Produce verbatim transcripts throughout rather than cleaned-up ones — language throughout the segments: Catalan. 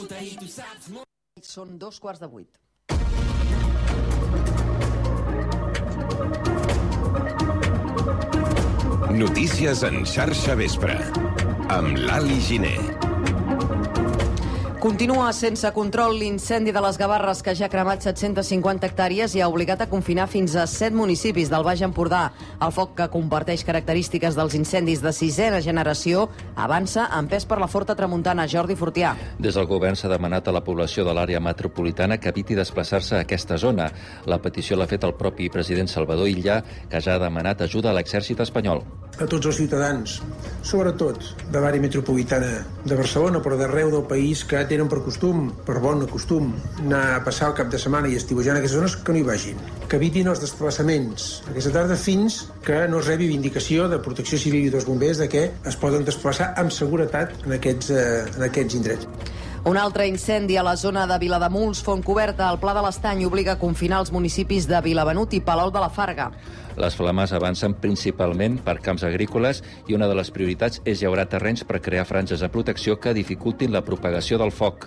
Són dos quarts de vuit. Notícies en xarxa vespre, amb l'Ali Giner. Continua sense control l'incendi de les Gavarres, que ja ha cremat set-centes cinquanta hectàrees i ha obligat a confinar fins a set municipis del Baix Empordà. El foc, que comparteix característiques dels incendis de sisena generació, avança empès per la forta tramuntana. Jordi Fortià. Des del govern s'ha demanat a la població de l'àrea metropolitana que eviti desplaçar-se a aquesta zona. La petició l'ha fet el propi president Salvador Illa, que ja ha demanat ajuda a l'exèrcit espanyol. A tots els ciutadans, sobretot de l'àrea metropolitana de Barcelona, però d'arreu del país, que tenen per costum, per bon costum, anar a passar el cap de setmana i estiuejar en aquestes zones, que no hi vagin. Que evitin els desplaçaments aquesta tarda fins que no es rebi vindicació de Protecció Civil i dels bombers de que es poden desplaçar amb seguretat en aquests, eh, en aquests indrets. Un altre incendi a la zona de Vilademuls, Fontcoberta. El Pla de l'Estany obliga a confinar els municipis de Vilavenut i Palol de la Farga. Les flames avancen principalment per camps agrícoles i una de les prioritats és llaurar terrenys per crear franges de protecció que dificultin la propagació del foc.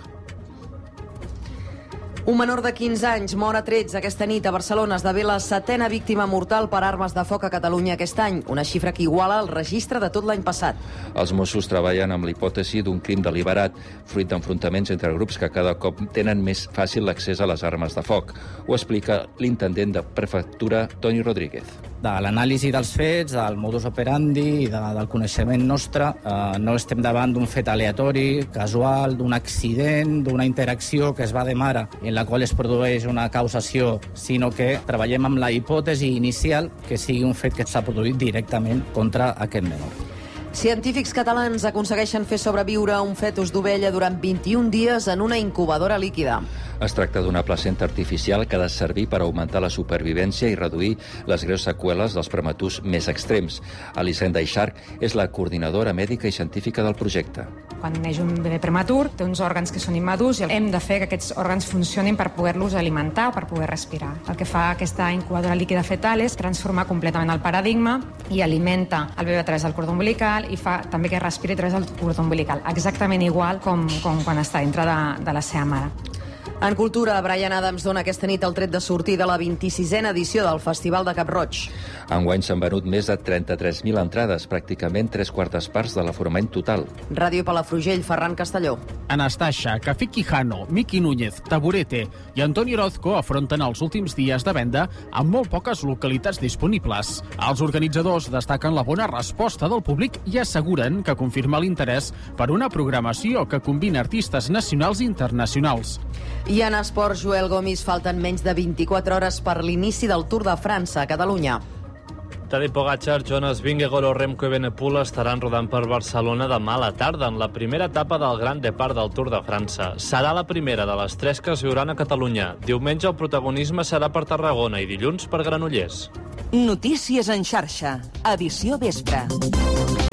Un menor de quinze anys mor a trets aquesta nit a Barcelona. Esdevé la setena víctima mortal per armes de foc a Catalunya aquest any, una xifra que iguala el registre de tot l'any passat. Els Mossos treballen amb la hipòtesi d'un crim deliberat, fruit d'enfrontaments entre grups que cada cop tenen més fàcil l'accés a les armes de foc. Ho explica l'intendent de prefectura, Toni Rodríguez. De l'anàlisi dels fets, del modus operandi i de, del coneixement nostre, eh, no estem davant d'un fet aleatori, casual, d'un accident, d'una interacció que es va de mare en la qual es produeix una causació, sinó que treballem amb la hipòtesi inicial que sigui un fet que s'ha produït directament contra aquest menor. Científics catalans aconsegueixen fer sobreviure un fetus d'ovella durant vint-i-un dies en una incubadora líquida. Es tracta d'una placenta artificial que ha de servir per augmentar la supervivència i reduir les greus seqüeles dels prematurs més extrems. Elisenda Ixarc és la coordinadora mèdica i científica del projecte. Quan neix un bebè prematur, té uns òrgans que són immadurs i hem de fer que aquests òrgans funcionin per poder-los alimentar o per poder respirar. El que fa aquesta incubadora líquida fetal és transformar completament el paradigma i alimenta el bebè a través del cordó umbilical i fa també que respiri a través del cordó umbilical, exactament igual com, com quan està dintre de, de la seva mare. En cultura, Bryan Adams dona aquesta nit el tret de sortir de la vint-i-sisena edició del Festival de Cap-roig. Enguany s'han venut més de trenta-tres mil entrades, pràcticament tres quartes parts de l'aforament total. Ràdio Palafrugell, Ferran Castelló. Anastasia, Café Quijano, Miki Núñez, Taburete i Antoni Orozco afronten els últims dies de venda amb molt poques localitats disponibles. Els organitzadors destaquen la bona resposta del públic i asseguren que confirma l'interès per una programació que combina artistes nacionals i internacionals. I en esports, Joel Gomis, falten menys de vint-i-quatre hores per l'inici del Tour de França a Catalunya. Tadej Pogačar, Jonas Vingegaard o Remco Evenepoel estaran rodant per Barcelona demà a la tarda en la primera etapa del Gran Depart del Tour de França. Serà la primera de les tres que es viuran a Catalunya. Diumenge el protagonisme serà per Tarragona i dilluns per Granollers. Notícies en xarxa, edició vespre.